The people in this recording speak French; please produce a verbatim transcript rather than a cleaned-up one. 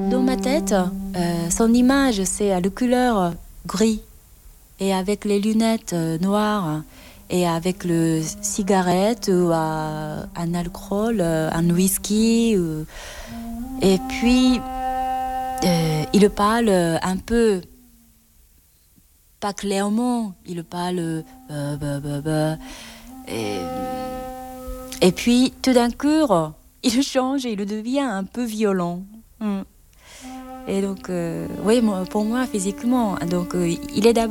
Dans ma tête, euh, son image, c'est la couleur gris et avec les lunettes euh, noires et avec le cigarette ou euh, un alcool, euh, un whisky. Euh, et puis, euh, il parle un peu, pas clairement, il parle... Euh, bah, bah, bah, et, et puis, tout d'un coup, il change et il devient un peu violent. Mm. Et donc, euh, oui, pour moi, physiquement, donc, euh, il est d'abord